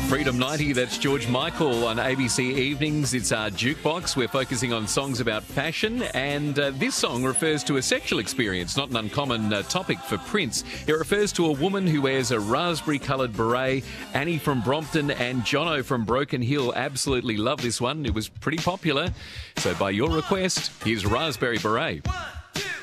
Freedom 90, that's George Michael on ABC Evenings. It's our jukebox. We're focusing on songs about fashion, and this song refers to a sexual experience, not an uncommon topic for Prince. It refers to a woman who wears a raspberry-coloured beret. Annie from Brompton and Jono from Broken Hill absolutely love this one. It was pretty popular. So by your request, here's Raspberry Beret.